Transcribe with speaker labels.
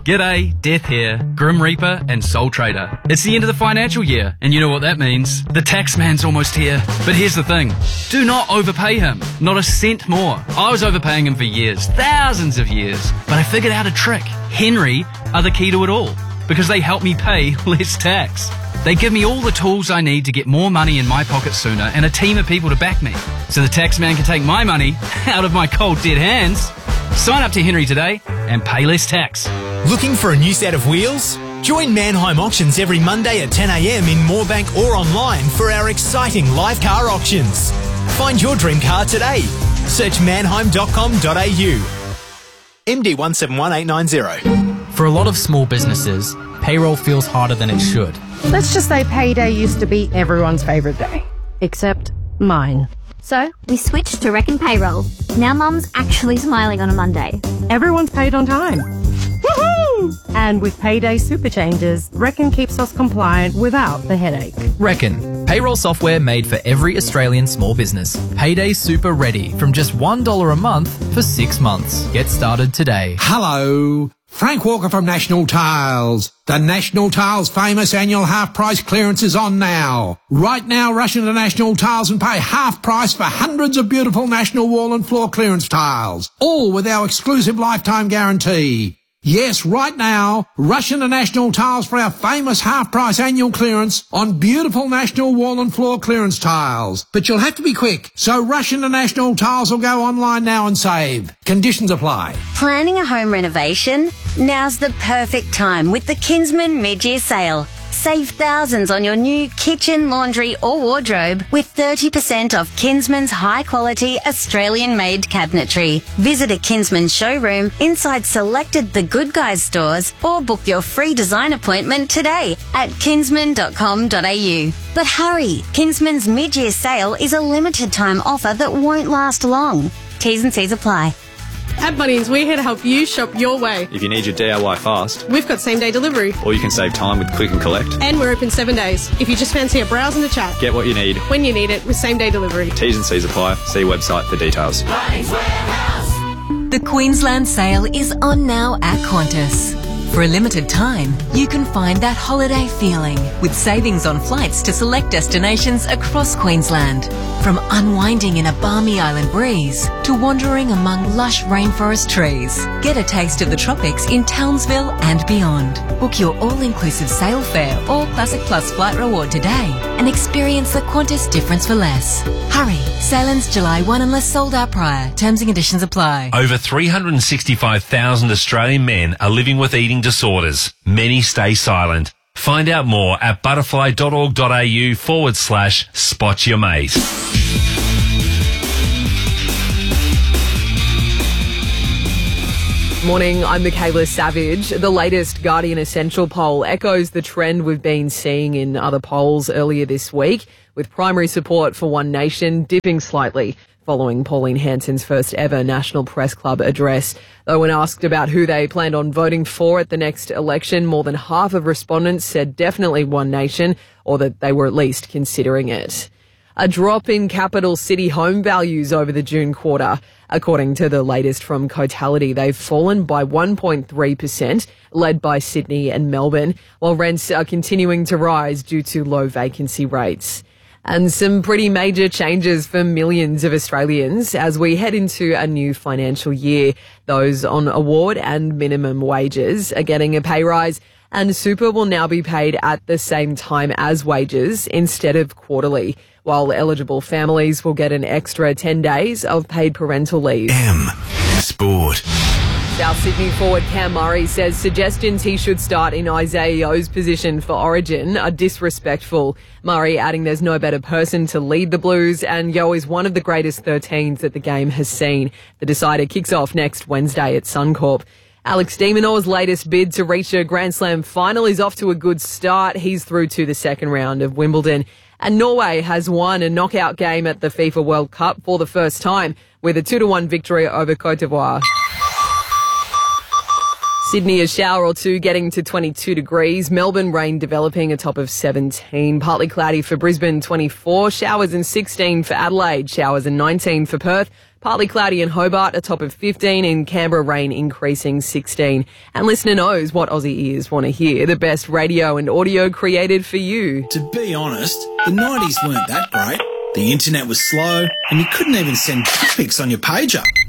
Speaker 1: G'day, Death here, Grim Reaper and Soul Trader. It's the end of the financial year, and you know what that means. The tax man's almost here. But here's the thing. Do not overpay him. Not a cent more. I was overpaying him for years, thousands of years. But I figured out a trick. Henry are the key to it all, because they help me pay less tax. They give me all the tools I need to get more money in my pocket sooner and a team of people to back me, so the tax man can take my money out of my cold dead hands. Sign up to Henry today and pay less tax.
Speaker 2: Looking for a new set of wheels? Join Mannheim Auctions every Monday at 10 a.m. in Moorebank or online for our exciting live car auctions. Find your dream car today. Search mannheim.com.au. MD 171890.
Speaker 3: For a lot of small businesses, payroll feels harder than it should.
Speaker 4: Let's just say payday used to be everyone's favourite day. Except mine.
Speaker 5: So, we switched to Reckon Payroll. Now Mum's actually smiling on a Monday.
Speaker 4: Everyone's paid on time. Woohoo! And with payday super changes, Reckon keeps us compliant without the headache.
Speaker 3: Reckon, payroll software made for every Australian small business. Payday Super ready from just $1 a month for 6 months. Get started today.
Speaker 6: Hello, Frank Walker from National Tiles. The National Tiles famous annual half price clearance is on now. Right now, rush into National Tiles and pay half price for hundreds of beautiful National wall and floor clearance tiles, all with our exclusive lifetime guarantee. Yes, right now, rush into National Tiles for our famous half-price annual clearance on beautiful National wall and floor clearance tiles. But you'll have to be quick, so rush into National Tiles or go online now and save. Conditions apply.
Speaker 7: Planning a home renovation? Now's the perfect time with the Kinsman mid-year sale. Save thousands on your new kitchen, laundry or wardrobe with 30% off Kinsman's high-quality Australian-made cabinetry. Visit a Kinsman showroom inside selected The Good Guys stores or book your free design appointment today at kinsman.com.au. But hurry, Kinsman's mid-year sale is a limited-time offer that won't last long. T's and C's apply.
Speaker 8: At Bunnings, we're here to help you shop your way.
Speaker 9: If you need your DIY fast,
Speaker 8: we've got same-day delivery.
Speaker 9: Or you can save time with Click and Collect.
Speaker 8: And we're open 7 days. If you just fancy a browse and a chat,
Speaker 9: get what you need
Speaker 8: when you need it with same-day delivery.
Speaker 9: T's and C's apply. See website for details.
Speaker 10: The Queensland sale is on now at Qantas. For a limited time, you can find that holiday feeling with savings on flights to select destinations across Queensland. From unwinding in a balmy island breeze to wandering among lush rainforest trees. Get a taste of the tropics in Townsville and beyond. Book your all-inclusive sail fare or Classic Plus flight reward today and experience the Qantas difference for less. Hurry, sailings July 1 unless sold out prior. Terms and conditions apply.
Speaker 11: Over 365,000 Australian men are living with eating disorders. Many stay silent. Find out more at butterfly.org.au/spot your mate.
Speaker 12: Morning, I'm Michaela Savage. The latest Guardian Essential poll echoes the trend we've been seeing in other polls earlier this week, with primary support for One Nation dipping slightly following Pauline Hanson's first ever National Press Club address. Though when asked about who they planned on voting for at the next election, more than half of respondents said definitely One Nation, or that they were at least considering it. A drop in capital city home values over the June quarter. According to the latest from Cotality, they've fallen by 1.3%, led by Sydney and Melbourne, while rents are continuing to rise due to low vacancy rates. And some pretty major changes for millions of Australians as we head into a new financial year. Those on award and minimum wages are getting a pay rise, and super will now be paid at the same time as wages instead of quarterly, while eligible families will get an extra 10 days of paid parental leave.
Speaker 2: Sport.
Speaker 12: South Sydney forward Cam Murray says suggestions he should start in Isaiah Yeo's position for Origin are disrespectful. Murray adding there's no better person to lead the Blues, and Yeo is one of the greatest 13s that the game has seen. The decider kicks off next Wednesday at Suncorp. Alex de Minaur's latest bid to reach a Grand Slam final is off to a good start. He's through to the second round of Wimbledon. And Norway has won a knockout game at the FIFA World Cup for the first time with a 2-1 victory over Cote d'Ivoire. Sydney, a shower or two getting to 22 degrees. Melbourne, rain developing, a top of 17. Partly cloudy for Brisbane, 24. Showers and 16 for Adelaide. Showers and 19 for Perth. Partly cloudy in Hobart, a top of 15. In Canberra, rain increasing 16. And listener knows what Aussie ears want to hear. The best radio and audio created for you.
Speaker 13: To be honest, the 90s weren't that great. The internet was slow and you couldn't even send pics on your pager.